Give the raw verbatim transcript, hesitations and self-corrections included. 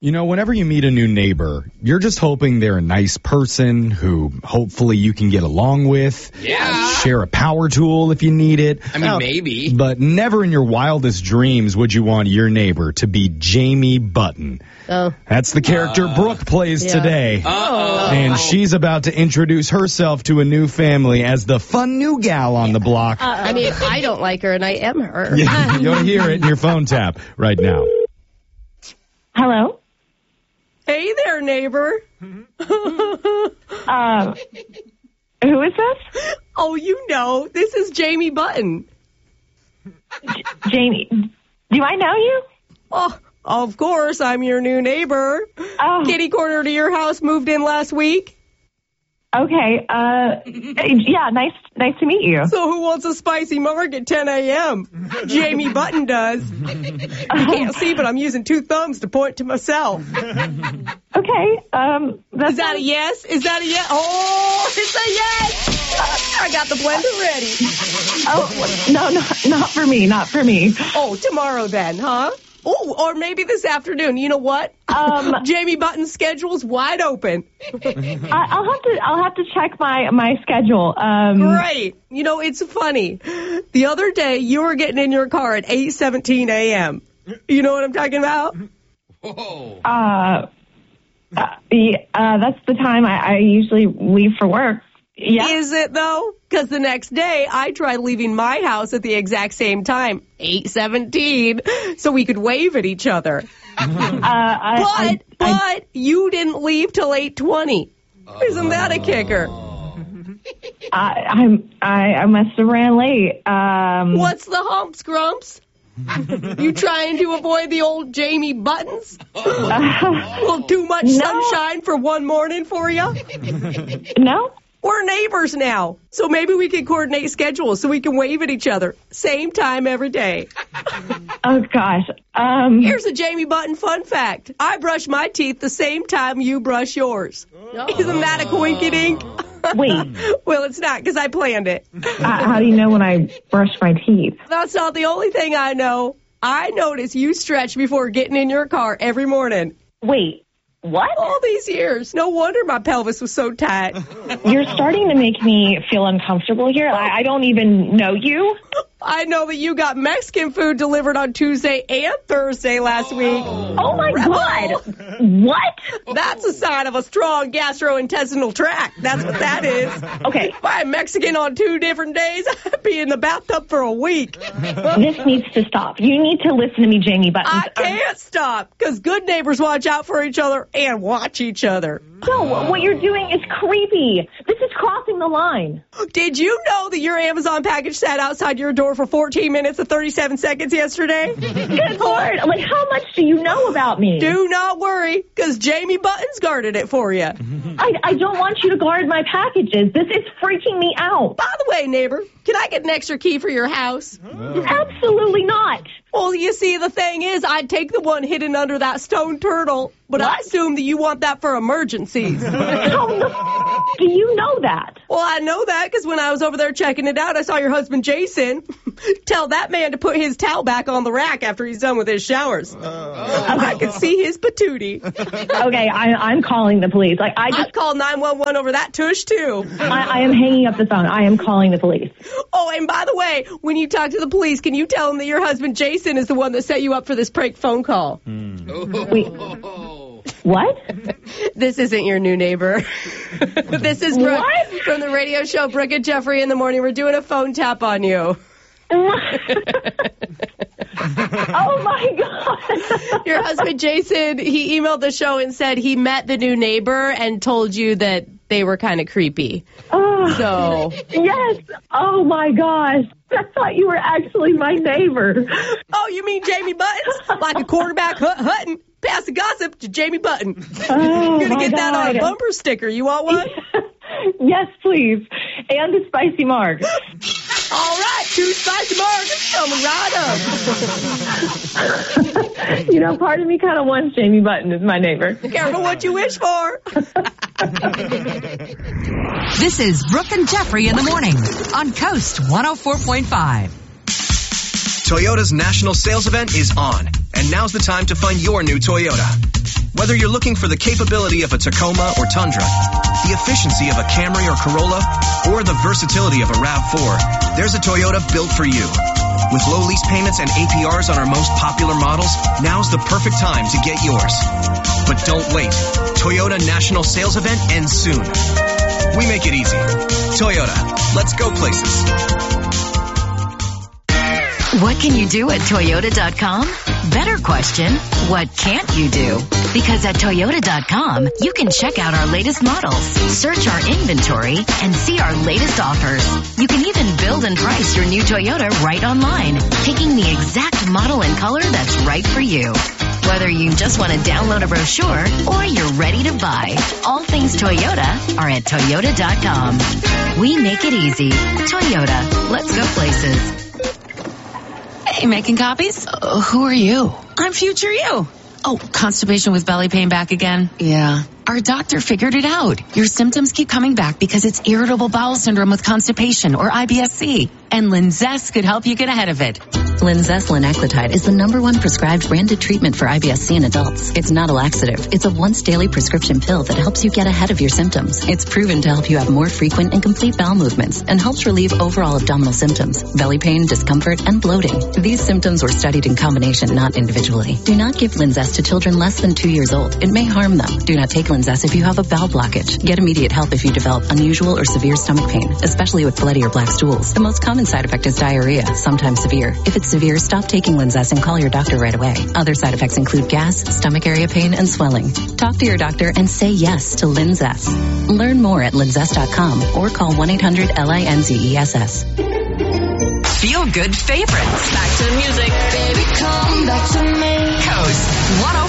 You know, whenever you meet a new neighbor, you're just hoping they're a nice person who hopefully you can get along with. Yeah. Share a power tool if you need it. I mean, maybe. But never in your wildest dreams would you want your neighbor to be Jamie Button. Oh. That's the character uh, Brooke plays yeah. today. Uh-oh. And she's about to introduce herself to a new family as the fun new gal on the block. Uh, I mean, I don't like her, and I am her. Yeah, you'll hear it in your phone tap right now. Hello? Hey there, neighbor. uh, who is this? Oh, you know, this is Jamie Button. J- Jamie, do I know you? Oh, of course, I'm your new neighbor. Oh. Kitty corner to your house moved in last week. Okay, uh, yeah, nice nice to meet you. So who wants a spicy marg at ten a.m.? Jamie Button does. You can't see, but I'm using two thumbs to point to myself. Okay, um... That's Is that a yes? Is that a yes? Oh, it's a yes! I got the blender ready. Oh, no, no, not for me, not for me. Oh, tomorrow then, huh? Oh, or maybe this afternoon. You know what? Um, Jamie Button's schedule's wide open. I, I'll have to I'll have to check my, my schedule. Um, Great. You know, it's funny. The other day, you were getting in your car at eight seventeen a.m. You know what I'm talking about? Whoa. Uh, uh, yeah, uh that's the time I, I usually leave for work. Yeah. Is it, though? Because the next day, I tried leaving my house at the exact same time, eight seventeen, so we could wave at each other. uh, I, but, I, but, I, you didn't leave till eight twenty. Isn't that a kicker? I, I'm, I, I must have ran late. Um, What's the humps, Grumps? You trying to avoid the old Jamie Buttons? Uh, A little too much no. sunshine for one morning for you? No? We're neighbors now, so maybe we can coordinate schedules so we can wave at each other. Same time every day. Oh, gosh. Um, Here's a Jamie Button fun fact. I brush my teeth the same time you brush yours. Isn't that a coinkydink? Wait. Well, it's not, because I planned it. uh, how do you know when I brush my teeth? That's not the only thing I know. I notice you stretch before getting in your car every morning. Wait. What? All these years. No wonder my pelvis was so tight. You're starting to make me feel uncomfortable here. I, I don't even know you. I know that you got Mexican food delivered on Tuesday and Thursday last week. Oh, my Rebel. God. What? That's a sign of a strong gastrointestinal tract. That's what that is. Okay. If I'm Mexican on two different days, I'd be in the bathtub for a week. This needs to stop. You need to listen to me, Jamie Buttons. I can't stop, because good neighbors watch out for each other and watch each other. No, what you're doing is creepy. This is crossing the line. Did you know that your Amazon package sat outside your door for fourteen minutes and thirty-seven seconds yesterday? Good Lord. Like, how much do you know about me? Do not worry, because Jamie Buttons guarded it for you. I, I don't want you to guard my packages. This is freaking me out. By the way, neighbor, can I get an extra key for your house? Oh. Absolutely not. Well, you see, the thing is, I'd take the one hidden under that stone turtle, but What? I assume that you want that for emergencies. How the f- do you know that? Well, I know that because when I was over there checking it out, I saw your husband, Jason, tell that man to put his towel back on the rack after he's done with his showers. Uh, I could see his patootie. Okay, I, I'm calling the police. Like, I I'd just, call nine one one over that tush, too. I, I am hanging up the phone. I am calling the police. Oh, and by the way, when you talk to the police, can you tell them that your husband, Jason, is the one that set you up for this prank phone call? Mm. Wait. What? This isn't your new neighbor. This is Brooke What? from the radio show Brooke and Jeffrey in the Morning. We're doing a phone tap on you. Oh, my God. Your husband, Jason, he emailed the show and said he met the new neighbor and told you that they were kind of creepy. Oh, So, yes. Oh, my gosh. I thought you were actually my neighbor. oh, you mean Jamie Buttons? Like a quarterback hut hutting. Pass the gossip to Jamie Button. Oh, You're going to my get that on a God. bumper sticker. You want one? Yes, please. And a spicy marg. All right, two spicy margaritas coming right up. You know, part of me kind of wants Jamie Button as my neighbor. Careful what you wish for. This is Brooke and Jeffrey in the morning on Coast one oh four point five. Toyota's national sales event is on, and now's the time to find your new Toyota. Whether you're looking for the capability of a Tacoma or Tundra, the efficiency of a Camry or Corolla, or the versatility of a RAV four, there's a Toyota built for you. With low lease payments and A P Rs on our most popular models, now's the perfect time to get yours. But don't wait. Toyota National Sales Event ends soon. We make it easy. Toyota. Let's go places. What can you do at Toyota dot com? Better question, what can't you do? Because at Toyota dot com, you can check out our latest models, search our inventory, and see our latest offers. You can even build and price your new Toyota right online, picking the exact model and color that's right for you. Whether you just want to download a brochure or you're ready to buy, all things Toyota are at Toyota dot com. We make it easy. Toyota, let's go places. Hey, making copies? Uh, who are you? I'm future you. Oh, constipation with belly pain back again? Yeah. Our doctor figured it out. Your symptoms keep coming back because it's irritable bowel syndrome with constipation, or I B S C. And Linzess could help you get ahead of it. Linzess linaclotide is the number one prescribed branded treatment for I B S C in adults. It's not a laxative. It's a once daily prescription pill that helps you get ahead of your symptoms. It's proven to help you have more frequent and complete bowel movements and helps relieve overall abdominal symptoms, belly pain, discomfort, and bloating. These symptoms were studied in combination, not individually. Do not give Linzess to children less than two years old. It may harm them. Do not take Linzess if you have a bowel blockage. Get immediate help if you develop unusual or severe stomach pain, especially with bloody or black stools. The most common side effect is diarrhea, sometimes severe. If it's severe, stop taking Linzess and call your doctor right away. Other side effects include gas, stomach area pain, and swelling. Talk to your doctor and say yes to Linzess. Learn more at linzess dot com or call one eight hundred L I N Z E S S. Feel good favorites. Back to the music. Baby, come back to me. Coast one oh